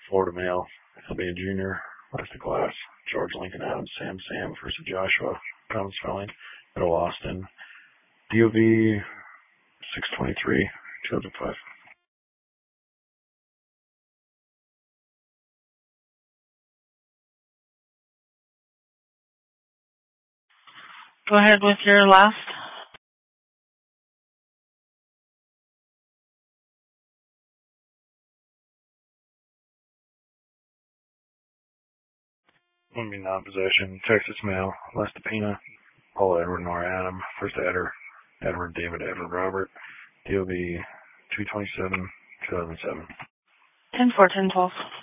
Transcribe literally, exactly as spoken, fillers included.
Florida male. He'll be a junior, last of class. George Lincoln Adams, Sam Sam, first of Joshua, pound spelling, Middle Austin. D O B six twenty-three, two thousand five. Go ahead with your last. Would be non-possession. Texas male, last of Pena, Paul Edward Nora Adam, first Eder, Edward David Edward Robert. D O B two twenty-seven, two thousand seven. ten four, ten twelve.